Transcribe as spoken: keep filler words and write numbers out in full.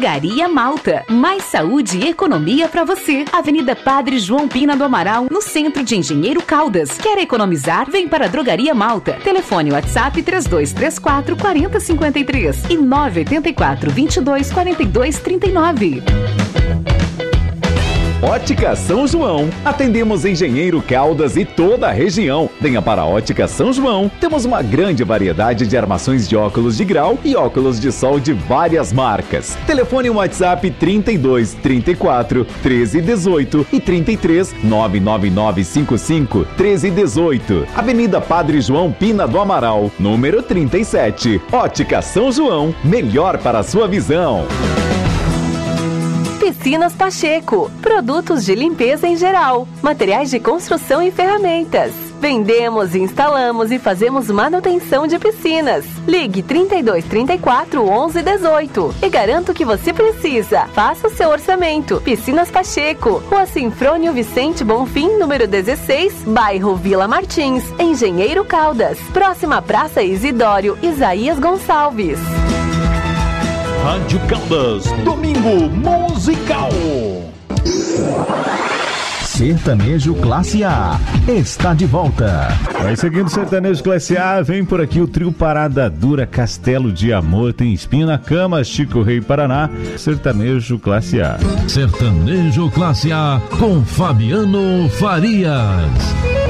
Drogaria Malta. Mais saúde e economia para você. Avenida Padre João Pina do Amaral, no centro de Engenheiro Caldas. Quer economizar? Vem para a Drogaria Malta. Telefone WhatsApp três dois três quatro, quatro zero cinco três e nove oito quatro, vinte e dois, quarenta e dois, trinta e nove. Ótica São João. Atendemos Engenheiro Caldas e toda a região. Venha para a Ótica São João. Temos uma grande variedade de armações de óculos de grau e óculos de sol de várias marcas. Telefone WhatsApp trinta e dois, trinta e quatro, treze, dezoito e trinta e três, nove nove nove cinco cinco, treze, dezoito. Avenida Padre João Pina do Amaral, número trinta e sete. Ótica São João. Melhor para a sua visão. Piscinas Pacheco, produtos de limpeza em geral, materiais de construção e ferramentas. Vendemos, instalamos e fazemos manutenção de piscinas. Ligue trinta e dois, trinta e quatro, onze, dezoito e garanto que você precisa. Faça o seu orçamento. Piscinas Pacheco, Rua Sinfrônio Vicente Bonfim, número dezesseis, bairro Vila Martins, Engenheiro Caldas, próxima Praça Isidório Isaías Gonçalves. Rádio Caldas, Domingo Musical. Sertanejo Classe A está de volta. Vai seguindo Sertanejo Classe A, vem por aqui o trio Parada Dura, Castelo de Amor, tem Espinho na Cama, Chico Rei Paraná, Sertanejo Classe A. Sertanejo Classe A com Fabiano Farias.